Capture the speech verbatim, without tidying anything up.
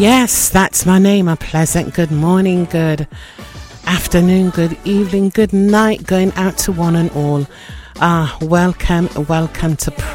Yes, that's my name. A pleasant good morning, good afternoon, good evening, good night going out to one and all. Ah, welcome, welcome to